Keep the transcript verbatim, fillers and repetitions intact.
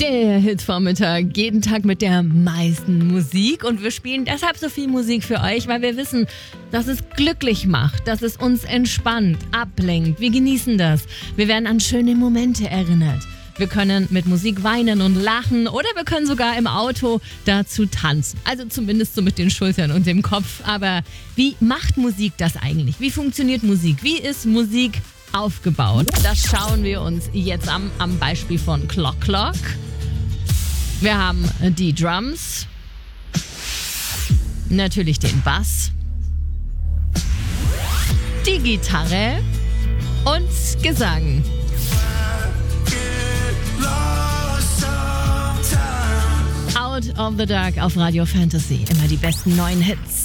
Der Hitvormittag, jeden Tag mit der meisten Musik, und wir spielen deshalb so viel Musik für euch, weil wir wissen, dass es glücklich macht, dass es uns entspannt, ablenkt. Wir genießen das. Wir werden an schöne Momente erinnert. Wir können mit Musik weinen und lachen, oder wir können sogar im Auto dazu tanzen. Also zumindest so mit den Schultern und dem Kopf. Aber wie macht Musik das eigentlich? Wie funktioniert Musik? Wie ist Musik aufgebaut? Das schauen wir uns jetzt an, am Beispiel von Clock Clock. Wir haben die Drums, natürlich den Bass, die Gitarre und Gesang. Out of the Dark auf Radio Fantasy. Immer die besten neuen Hits.